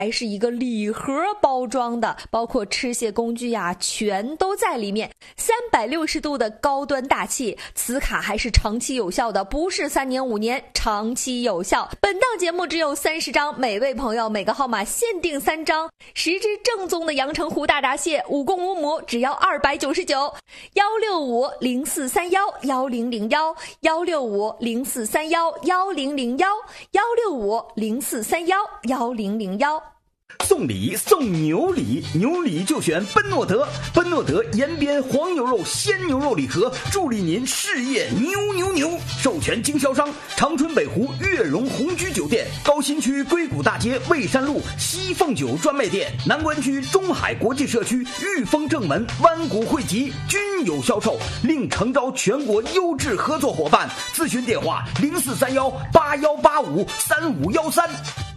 还是一个礼盒包装的，包括吃蟹工具呀，全都在里面。360度的高端大气，此卡还是长期有效的，不是3年5年，长期有效。本档节目只有30张，每位朋友每个号码限定3张，10只正宗的阳澄湖大闸蟹，5公5母，只要265-0431-1001-165-0431-1001-165-0431-1001。 送礼送牛礼，牛礼就选奔诺德，奔诺德延边黄牛肉鲜牛肉礼盒，助力您事业牛！授权经销商长春北湖悦榕红居酒店，高新区硅谷大街蔚山路西凤酒专卖店，南关区中海国际社区裕丰正门湾谷汇集均有销售，另诚招全国优质合作伙伴，咨询电话043181853513。